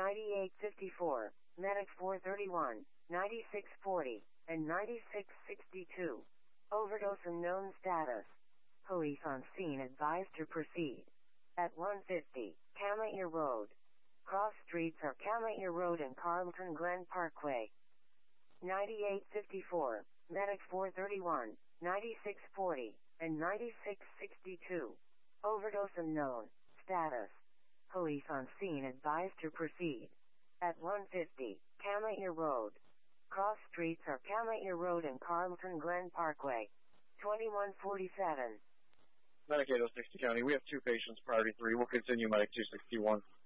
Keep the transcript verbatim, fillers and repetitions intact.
ninety-eight fifty-four, Medic four thirty-one, ninety-six forty, and ninety-six sixty-two. Overdose unknown status. Police on scene advised to proceed. At one fifty, Kamaier Road. Cross streets are Kamaier Road and Carlton Glen Parkway. ninety-eight fifty-four, Medic four thirty-one, ninety-six forty, and ninety-six sixty-two. Overdose unknown. Status. Police on scene advised to proceed. At one fifty, Kamaier Road. Cross streets are Kamaier Road and Carlton Glen Parkway. twenty-one forty-seven. Medic eight oh six County, we have two patients, priority three. We'll continue Medic two sixty-one.